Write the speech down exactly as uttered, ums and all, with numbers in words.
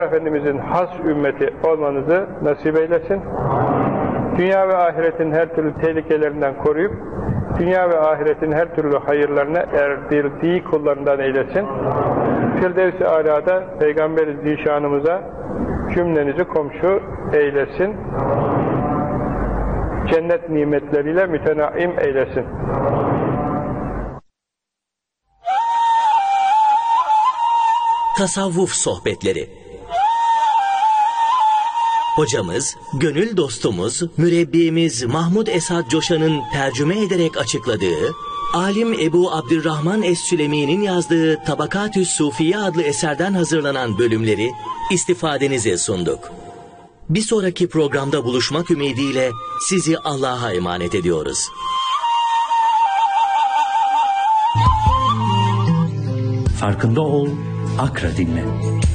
Efendimizin has ümmeti olmanızı nasip eylesin. Dünya ve ahiretin her türlü tehlikelerinden koruyup, dünya ve ahiretin her türlü hayırlarına erdirdiği kullarından eylesin. Firdevs-i Alâ'da Peygamber-i Zişanımıza cümlenizi komşu eylesin. Cennet nimetleriyle mütenaim eylesin. Tasavvuf sohbetleri. Hocamız, gönül dostumuz, mürebbimiz Mahmud Esad Coşan'ın tercüme ederek açıkladığı, alim Ebu Abdurrahman Es-Sülemi'nin yazdığı Tabakat-ü Sufiye adlı eserden hazırlanan bölümleri istifadenize sunduk. Bir sonraki programda buluşmak ümidiyle sizi Allah'a emanet ediyoruz. Farkında ol, Akra dinle.